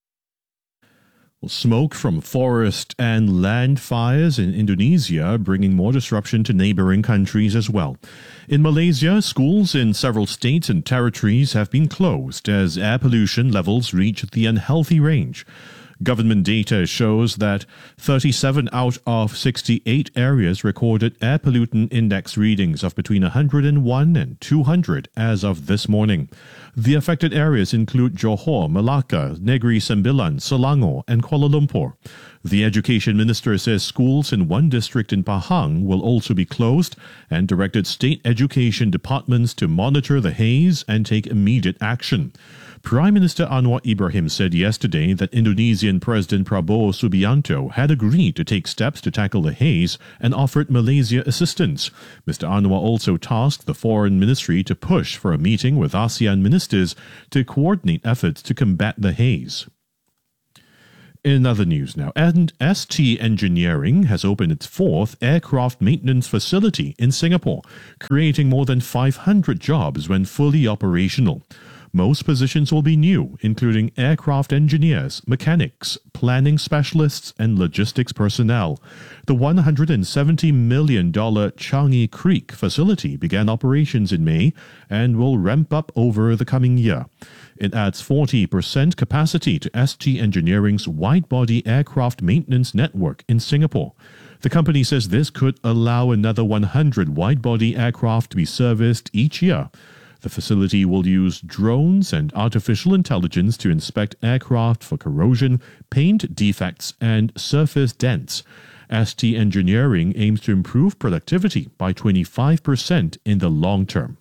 Speaker 2: Smoke from forest and land fires in Indonesia bringing more disruption to neighboring countries as well. In Malaysia, schools in several states and territories have been closed as air pollution levels reach the unhealthy range. Government data shows that 37 out of 68 areas recorded air pollutant index readings of between 101 and 200 as of this morning. The affected areas include Johor, Malacca, Negri Sembilan, Selangor and Kuala Lumpur. The Education Minister says schools in one district in Pahang will also be closed and directed state education departments to monitor the haze and take immediate action. Prime Minister Anwar Ibrahim said yesterday that Indonesian President Prabowo Subianto had agreed to take steps to tackle the haze and offered Malaysia assistance. Mr. Anwar also tasked the Foreign Ministry to push for a meeting with ASEAN ministers to coordinate efforts to combat the haze. In other news now, and ST Engineering has opened its fourth aircraft maintenance facility in Singapore, creating more than 500 jobs when fully operational. Most positions will be new, including aircraft engineers, mechanics, planning specialists, and logistics personnel. The $170 million Changi Creek facility began operations in May and will ramp up over the coming year. It adds 40% capacity to ST Engineering's wide-body aircraft maintenance network in Singapore. The company says this could allow another 100 wide-body aircraft to be serviced each year. The facility will use drones and artificial intelligence to inspect aircraft for corrosion, paint defects, and surface dents. ST Engineering aims to improve productivity by 25% in the long term.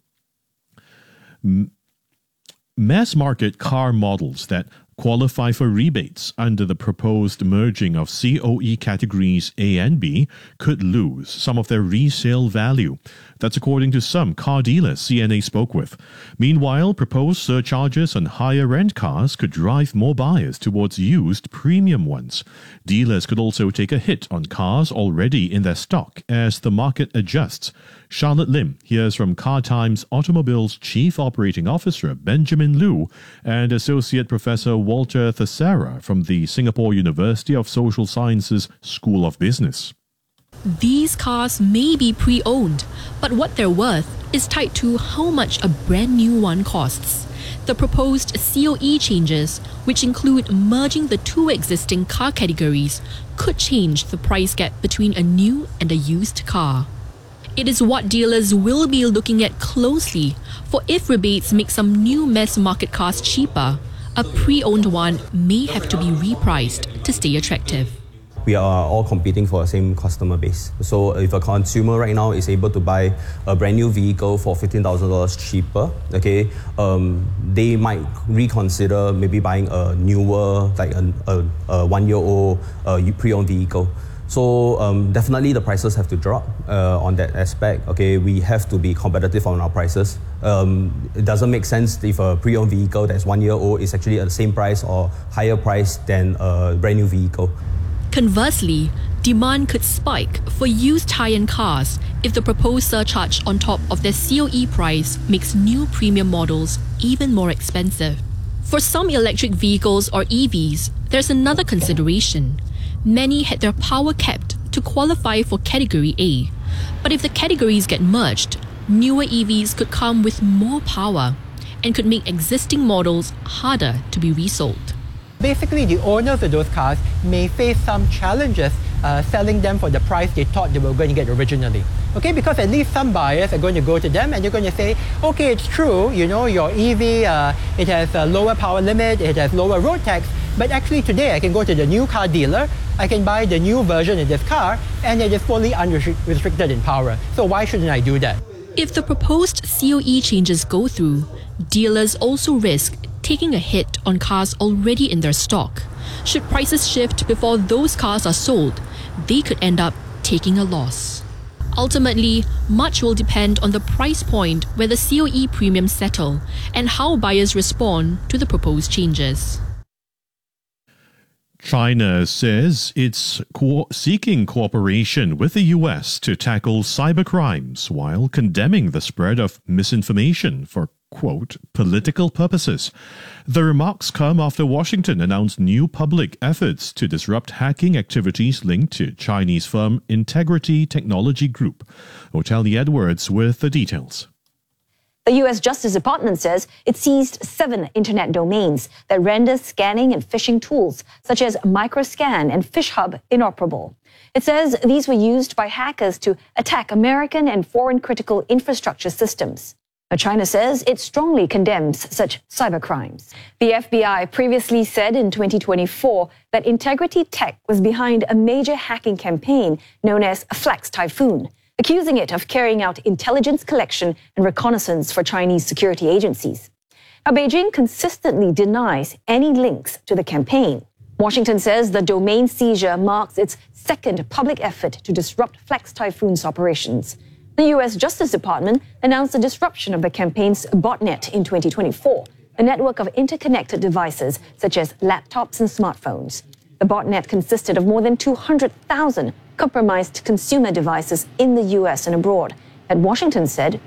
Speaker 2: Mass-market car models that qualify for rebates under the proposed merging of COE categories A and B could lose some of their resale value. That's according to some car dealers CNA spoke with. Meanwhile, proposed surcharges on higher-end cars could drive more buyers towards used premium ones. Dealers could also take a hit on cars already in their stock as the market adjusts. Charlotte Lim hears from Car Times Automobile's Chief Operating Officer Benjamin Liu and Associate Professor Walter Thassara from the Singapore University of Social Sciences School of Business.
Speaker 4: These cars may be pre-owned, but what they're worth is tied to how much a brand new one costs. The proposed COE changes, which include merging the two existing car categories, could change the price gap between a new and a used car. It is what dealers will be looking at closely, for if rebates make some new mass market cars cheaper, a pre-owned one may have to be repriced to stay attractive.
Speaker 6: We are all competing for the same customer base. So if a consumer right now is able to buy a brand new vehicle for $15,000 cheaper, okay, they might reconsider maybe buying a newer, like a one-year-old pre-owned vehicle. So definitely the prices have to drop on that aspect. Okay, we have to be competitive on our prices. It doesn't make sense if a pre-owned vehicle that's 1 year old is actually at the same price or higher price than a brand new vehicle.
Speaker 4: Conversely, demand could spike for used high-end cars if the proposed surcharge on top of their COE price makes new premium models even more expensive. For some electric vehicles or EVs, there's another consideration. Many had their power capped to qualify for Category A. But if the categories get merged, newer EVs could come with more power and could make existing models harder to be resold.
Speaker 9: Basically, the owners of those cars may face some challenges selling them for the price they thought they were going to get originally. Okay, because at least some buyers are going to go to them and they're going to say, okay, it's true, you know, your EV, it has a lower power limit, it has lower road tax, but actually today I can go to the new car dealer, I can buy the new version of this car, and it is fully unrestricted in power. So why shouldn't I do that?
Speaker 4: If the proposed COE changes go through, dealers also risk taking a hit on cars already in their stock. Should prices shift before those cars are sold, they could end up taking a loss. Ultimately, much will depend on the price point where the COE premiums settle and how buyers respond to the proposed changes.
Speaker 2: China says it's seeking cooperation with the US to tackle cybercrimes while condemning the spread of misinformation for, quote, political purposes. The remarks come after Washington announced new public efforts to disrupt hacking activities linked to Chinese firm Integrity Technology Group. Oteli Edwards with the details.
Speaker 10: The U.S. Justice Department says it seized 7 internet domains that render scanning and phishing tools, such as Microscan and FishHub, inoperable. It says these were used by hackers to attack American and foreign critical infrastructure systems. Now, China says it strongly condemns such cybercrimes. The FBI previously said in 2024 that Integrity Tech was behind a major hacking campaign known as Flex Typhoon, accusing it of carrying out intelligence collection and reconnaissance for Chinese security agencies. Now, Beijing consistently denies any links to the campaign. Washington says the domain seizure marks its second public effort to disrupt Flex Typhoon's operations. The U.S. Justice Department announced the disruption of the campaign's botnet in 2024, a network of interconnected devices such as laptops and smartphones. The botnet consisted of more than 200,000 compromised consumer devices in the U.S. and abroad, that Washington said